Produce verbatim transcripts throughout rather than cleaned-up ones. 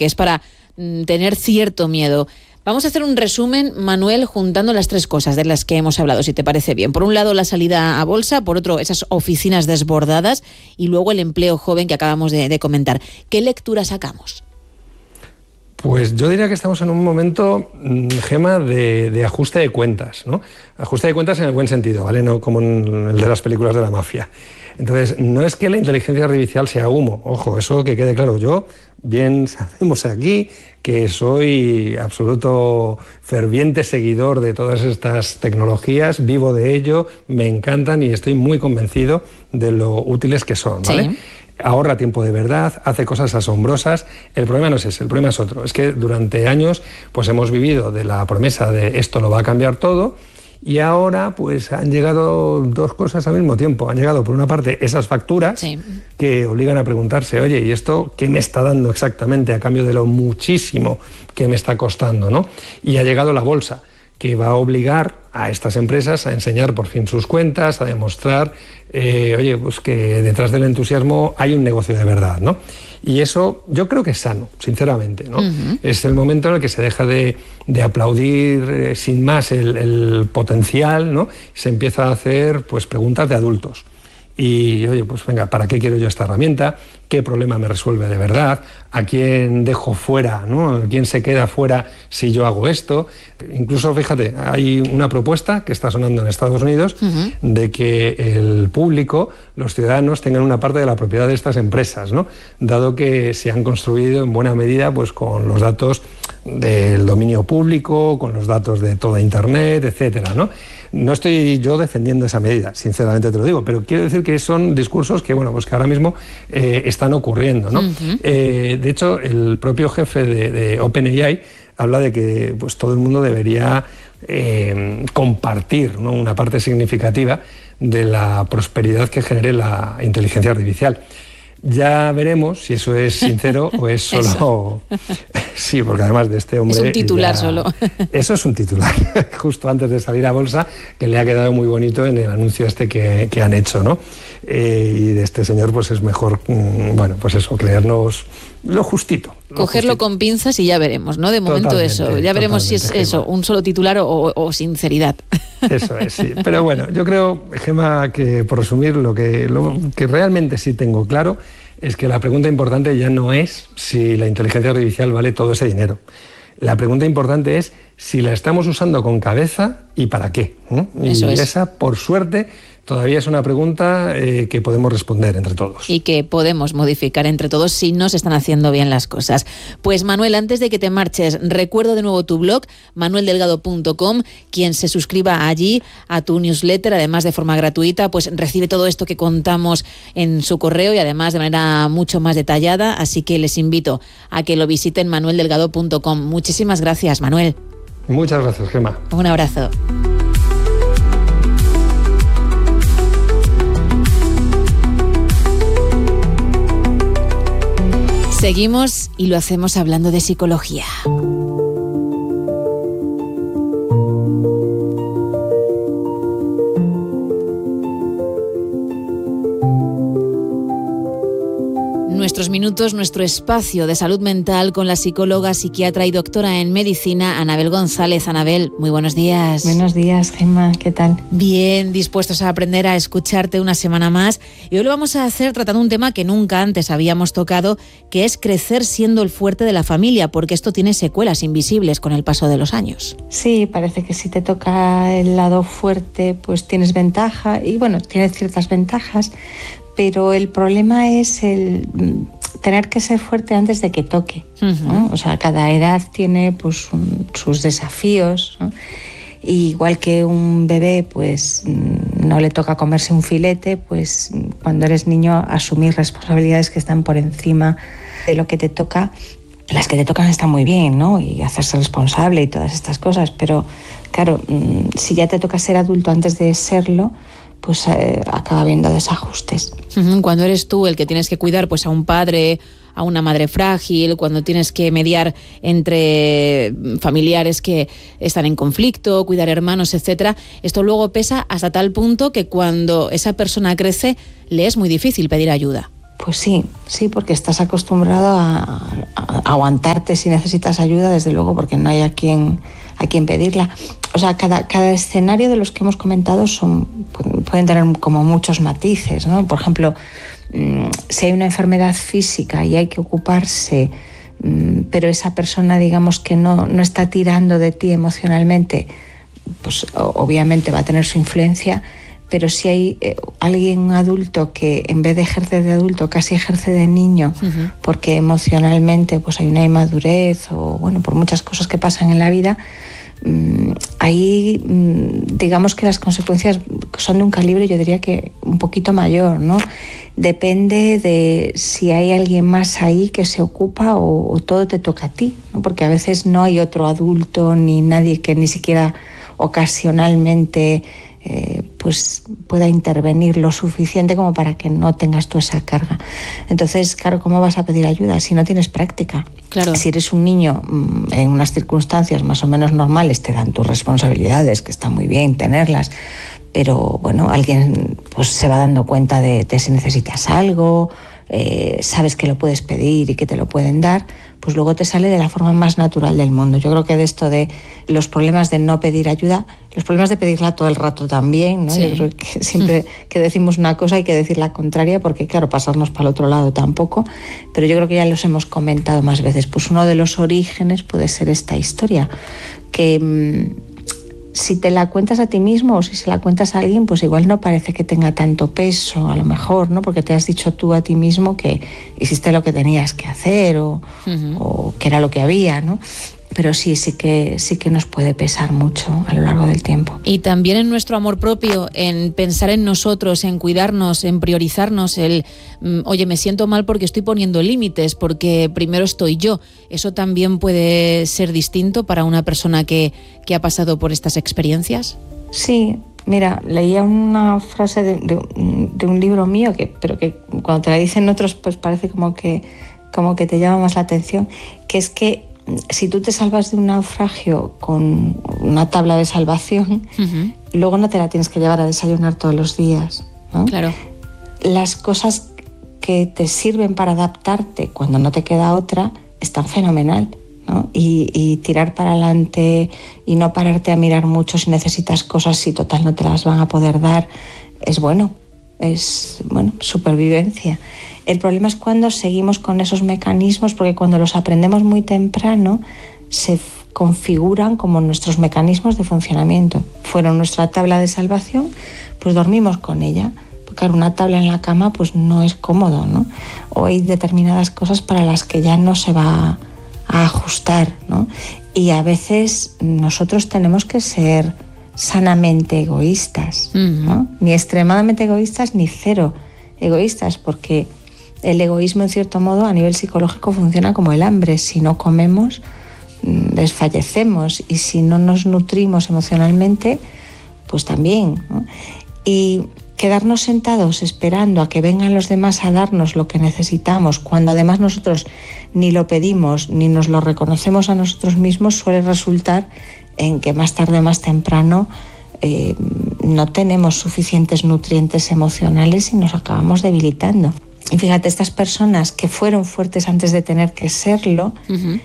que es para mm, tener cierto miedo. Vamos a hacer un resumen, Manuel, juntando las tres cosas de las que hemos hablado, si te parece bien. Por un lado, la salida a bolsa, por otro, esas oficinas desbordadas y luego el empleo joven que acabamos de, de comentar. ¿Qué lectura sacamos? Pues yo diría que estamos en un momento, Gema, de, de ajuste de cuentas, ¿no? Ajuste de cuentas en el buen sentido, ¿vale? No como en el de las películas de la mafia. Entonces, no es que la inteligencia artificial sea humo, ojo, eso que quede claro. Yo, bien sabemos aquí que soy absoluto ferviente seguidor de todas estas tecnologías, vivo de ello, me encantan y estoy muy convencido de lo útiles que son, ¿vale? Sí. Ahorra tiempo de verdad, hace cosas asombrosas. El problema no es ese, el problema es otro. Es que durante años pues hemos vivido de la promesa de esto lo va a cambiar todo. Y ahora pues han llegado dos cosas al mismo tiempo. Han llegado, por una parte, esas facturas sí. que obligan a preguntarse, oye, ¿y esto qué me está dando exactamente a cambio de lo muchísimo que me está costando, ¿no? Y ha llegado la bolsa, que va a obligar a estas empresas a enseñar por fin sus cuentas, a demostrar, eh, oye, pues que detrás del entusiasmo hay un negocio de verdad, ¿no? Y eso yo creo que es sano, sinceramente, ¿no? Uh-huh. Es el momento en el que se deja de, de aplaudir eh, sin más el, el potencial, ¿no? Se empieza a hacer pues preguntas de adultos. Y, oye, pues venga, ¿para qué quiero yo esta herramienta? ¿Qué problema me resuelve de verdad? ¿A quién dejo fuera, ¿no? ¿A quién se queda fuera si yo hago esto? Incluso, fíjate, hay una propuesta que está sonando en Estados Unidos uh-huh. de que el público, los ciudadanos, tengan una parte de la propiedad de estas empresas, ¿no? Dado que se han construido en buena medida pues con los datos del dominio público, con los datos de toda Internet, etcétera, ¿no? No estoy yo defendiendo esa medida, sinceramente te lo digo, pero quiero decir que son discursos que, bueno, pues que ahora mismo eh, están ocurriendo, ¿no? Uh-huh. Eh, de hecho, el propio jefe de, de OpenAI habla de que pues, todo el mundo debería eh, compartir, ¿no? una parte significativa de la prosperidad que genere la inteligencia artificial. Ya veremos si eso es sincero o es solo... Sí, porque además de este hombre... Es un titular ya... solo. Eso es un titular, justo antes de salir a bolsa, que le ha quedado muy bonito en el anuncio este que, que han hecho, ¿no? Eh, y de este señor pues es mejor, mmm, bueno, pues eso, creernos lo justito. Lo Cogerlo justito. Con pinzas y ya veremos, ¿no? De momento totalmente, eso, ya veremos si es Gema. Eso, un solo titular o, o sinceridad. Eso es, sí. Pero bueno, yo creo, Gema, que por resumir, lo que, lo que realmente sí tengo claro es que la pregunta importante ya no es si la inteligencia artificial vale todo ese dinero. La pregunta importante es si la estamos usando con cabeza y para qué, ¿no? Eso y es. Esa, por suerte, todavía es una pregunta eh, que podemos responder entre todos. Y que podemos modificar entre todos si no se están haciendo bien las cosas. Pues Manuel, antes de que te marches, recuerdo de nuevo tu blog, manuel delgado punto com. Quien se suscriba allí a tu newsletter, además de forma gratuita, pues recibe todo esto que contamos en su correo y además de manera mucho más detallada. Así que les invito a que lo visiten, manuel delgado punto com. Muchísimas gracias, Manuel. Muchas gracias, Gema. Un abrazo. Seguimos y lo hacemos hablando de psicología. Nuestros minutos, nuestro espacio de salud mental con la psicóloga, psiquiatra y doctora en medicina, Anabel González. Anabel, muy buenos días. Buenos días, Gemma, ¿qué tal? Bien, dispuestos a aprender a escucharte una semana más. Y hoy lo vamos a hacer tratando un tema que nunca antes habíamos tocado, que es crecer siendo el fuerte de la familia, porque esto tiene secuelas invisibles con el paso de los años. Sí, parece que si te toca el lado fuerte, pues tienes ventaja, y bueno, tienes ciertas ventajas, pero el problema es el tener que ser fuerte antes de que toque, ¿no? O sea, cada edad tiene pues un, sus desafíos, ¿no? Y igual que un bebé pues no le toca comerse un filete, pues cuando eres niño asumir responsabilidades que están por encima de lo que te toca. Las que te tocan están muy bien, ¿no? Y hacerse responsable y todas estas cosas, pero claro, si ya te toca ser adulto antes de serlo, pues eh, acaba habiendo desajustes. Cuando eres tú el que tienes que cuidar pues a un padre, a una madre frágil, cuando tienes que mediar entre familiares que están en conflicto, cuidar hermanos, etcétera, esto luego pesa hasta tal punto que cuando esa persona crece le es muy difícil pedir ayuda. Pues sí, sí, porque estás acostumbrado a, a aguantarte si necesitas ayuda, desde luego, porque no hay a quien, a quien pedirla. O sea, cada, cada escenario de los que hemos comentado son, pueden tener como muchos matices, ¿no? Por ejemplo, si hay una enfermedad física y hay que ocuparse, pero esa persona, digamos, que no, no está tirando de ti emocionalmente, pues obviamente va a tener su influencia. Pero si hay eh, alguien adulto que en vez de ejercer de adulto casi ejerce de niño, uh-huh. porque emocionalmente pues hay una inmadurez o bueno, por muchas cosas que pasan en la vida, mmm, ahí mmm, digamos que las consecuencias son de un calibre, yo diría que un poquito mayor, ¿no? Depende de si hay alguien más ahí que se ocupa o, o todo te toca a ti, ¿no? Porque a veces no hay otro adulto ni nadie que ni siquiera ocasionalmente Eh, pues pueda intervenir lo suficiente como para que no tengas tú esa carga. Entonces, claro, ¿cómo vas a pedir ayuda si no tienes práctica? Claro. Si eres un niño en unas circunstancias más o menos normales, te dan tus responsabilidades, que está muy bien tenerlas, pero bueno, alguien pues se va dando cuenta de, de si necesitas algo, eh, sabes que lo puedes pedir y que te lo pueden dar, pues luego te sale de la forma más natural del mundo. Yo creo que de esto de los problemas de no pedir ayuda, los problemas de pedirla todo el rato también, ¿no? Sí. Yo creo que siempre que decimos una cosa hay que decir la contraria, porque claro, pasarnos para el otro lado tampoco, pero yo creo que ya los hemos comentado más veces. Pues uno de los orígenes puede ser esta historia, que mmm, si te la cuentas a ti mismo o si se la cuentas a alguien, pues igual no parece que tenga tanto peso, a lo mejor, ¿no? Porque te has dicho tú a ti mismo que hiciste lo que tenías que hacer o, uh-huh. o que era lo que había, ¿no? Pero sí, sí que, sí que nos puede pesar mucho a lo largo del tiempo. Y también en nuestro amor propio, en pensar en nosotros, en cuidarnos, en priorizarnos, el, oye, me siento mal porque estoy poniendo límites, porque primero estoy yo. ¿Eso también puede ser distinto para una persona que, que ha pasado por estas experiencias? Sí, mira, leía una frase de, de, de un libro mío, que, pero que cuando te la dicen otros, pues parece como que, como que te llama más la atención, que es que si tú te salvas de un naufragio con una tabla de salvación, uh-huh. luego no te la tienes que llevar a desayunar todos los días, ¿no? Claro. Las cosas que te sirven para adaptarte cuando no te queda otra están fenomenal, ¿no? Y, y tirar para adelante y no pararte a mirar mucho si necesitas cosas, si total no te las van a poder dar, es bueno, es bueno, supervivencia. El problema es cuando seguimos con esos mecanismos, porque cuando los aprendemos muy temprano se configuran como nuestros mecanismos de funcionamiento. Fueron nuestra tabla de salvación, pues dormimos con ella. Porque una tabla en la cama pues no es cómodo, ¿no? O hay determinadas cosas para las que ya no se va a ajustar, ¿no? Y a veces nosotros tenemos que ser sanamente egoístas, ¿no? Ni extremadamente egoístas ni cero egoístas, porque el egoísmo, en cierto modo, a nivel psicológico funciona como el hambre. Si no comemos, desfallecemos, y si no nos nutrimos emocionalmente, pues también, ¿no? Y quedarnos sentados esperando a que vengan los demás a darnos lo que necesitamos, cuando además nosotros ni lo pedimos ni nos lo reconocemos a nosotros mismos, suele resultar en que más tarde o más temprano eh, no tenemos suficientes nutrientes emocionales y nos acabamos debilitando. Y fíjate, estas personas que fueron fuertes antes de tener que serlo, uh-huh.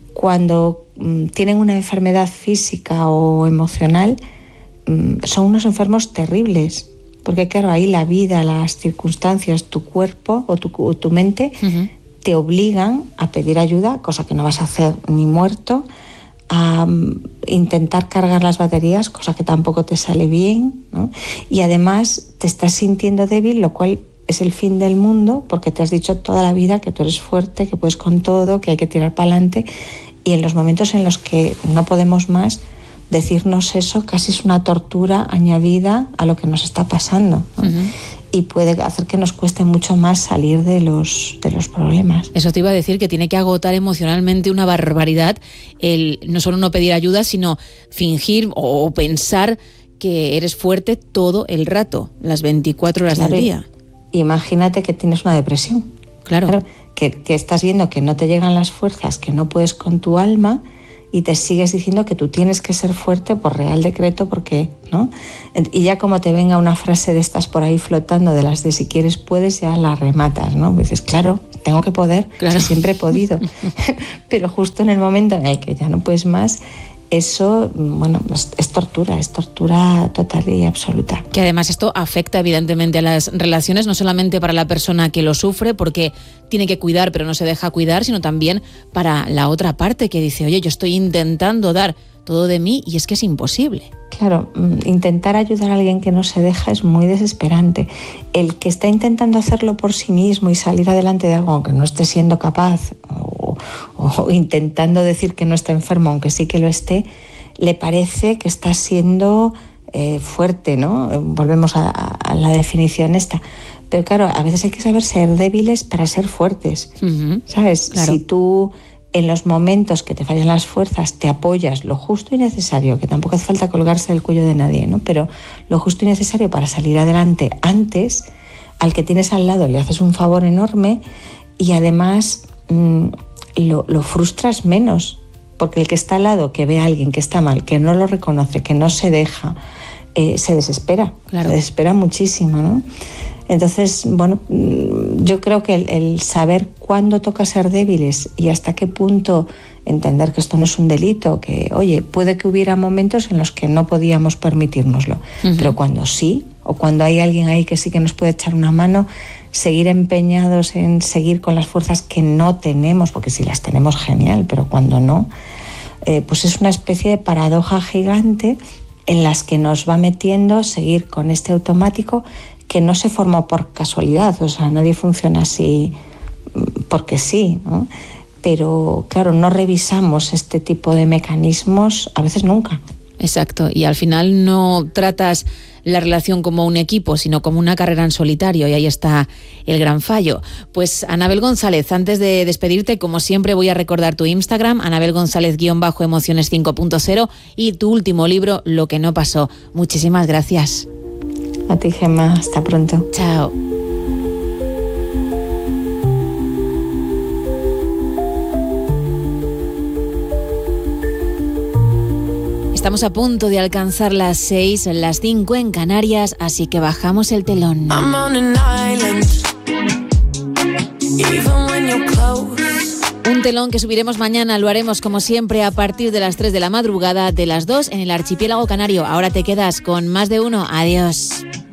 cuando um, tienen una enfermedad física o emocional, um, son unos enfermos terribles. Porque claro, ahí la vida, las circunstancias, tu cuerpo o tu, o tu mente uh-huh. te obligan a pedir ayuda, cosa que no vas a hacer ni muerto, a um, intentar cargar las baterías, cosa que tampoco te sale bien, ¿no? Y además te estás sintiendo débil, lo cual es el fin del mundo, porque te has dicho toda la vida que tú eres fuerte, que puedes con todo, que hay que tirar para adelante, y en los momentos en los que no podemos más, decirnos eso casi es una tortura añadida a lo que nos está pasando, ¿no? Uh-huh. Y puede hacer que nos cueste mucho más salir de los, de los problemas. Eso te iba a decir, que tiene que agotar emocionalmente una barbaridad el no solo no pedir ayuda, sino fingir o pensar que eres fuerte todo el rato, las veinticuatro horas claro, del día. Imagínate que tienes una depresión. Claro. claro que, que estás viendo que no te llegan las fuerzas, que no puedes con tu alma, y te sigues diciendo que tú tienes que ser fuerte por real decreto, porque, ¿no? Y ya como te venga una frase de estas por ahí flotando, de las de si quieres puedes, ya la rematas, ¿no? Dices, claro, tengo que poder, claro. Si siempre he podido. Pero justo en el momento en el que ya no puedes más, eso, bueno, es, es tortura, es tortura total y absoluta. Que además esto afecta evidentemente a las relaciones, no solamente para la persona que lo sufre, porque tiene que cuidar pero no se deja cuidar, sino también para la otra parte que dice, oye, yo estoy intentando dar todo de mí y es que es imposible. Claro, intentar ayudar a alguien que no se deja es muy desesperante. El que está intentando hacerlo por sí mismo y salir adelante de algo aunque no esté siendo capaz, o, o intentando decir que no está enfermo aunque sí que lo esté, le parece que está siendo eh, fuerte, ¿no? Volvemos a, a la definición esta. Pero claro, a veces hay que saber ser débiles para ser fuertes, uh-huh. ¿Sabes? Claro. Si tú en los momentos que te fallan las fuerzas te apoyas lo justo y necesario, que tampoco hace falta colgarse del cuello de nadie, ¿no? Pero lo justo y necesario para salir adelante antes, al que tienes al lado le haces un favor enorme y además mmm, lo, lo frustras menos, porque el que está al lado, que ve a alguien que está mal, que no lo reconoce, que no se deja, eh, se desespera, claro. Se desespera muchísimo, ¿no? Entonces, bueno, yo creo que el, el saber cuándo toca ser débiles y hasta qué punto entender que esto no es un delito, que, oye, puede que hubiera momentos en los que no podíamos permitírnoslo, uh-huh. Pero cuando sí, o cuando hay alguien ahí que sí que nos puede echar una mano, seguir empeñados en seguir con las fuerzas que no tenemos, porque si las tenemos, genial, pero cuando no, eh, pues es una especie de paradoja gigante en las que nos va metiendo seguir con este automático que no se formó por casualidad, o sea, nadie funciona así porque sí, ¿no? Pero claro, no revisamos este tipo de mecanismos a veces nunca. Exacto, y al final no tratas la relación como un equipo, sino como una carrera en solitario, y ahí está el gran fallo. Pues Anabel González, antes de despedirte, como siempre voy a recordar tu Instagram, Anabel González guión bajo emociones cinco punto cero, y tu último libro, Lo que no pasó. Muchísimas gracias. A ti, Gemma, hasta pronto. Chao. Estamos a punto de alcanzar las seis, las cinco en Canarias, así que bajamos el telón. Un telón que subiremos mañana, lo haremos como siempre a partir de las tres de la madrugada, de las dos en el archipiélago canario. Ahora te quedas con Más de Uno. Adiós.